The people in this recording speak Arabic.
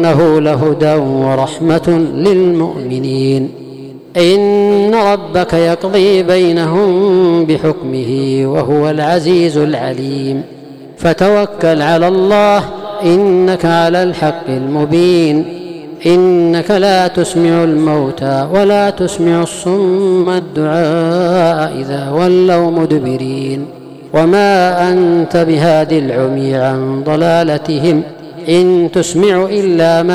وإنه لهدى ورحمة للمؤمنين. إن ربك يقضي بينهم بحكمه وهو العزيز العليم. فتوكل على الله إنك على الحق المبين. إنك لا تسمع الموتى ولا تسمع الصم الدعاء إذا ولوا مدبرين. وما أنت بهاد العمي عن ضلالتهم إن تسمع إلا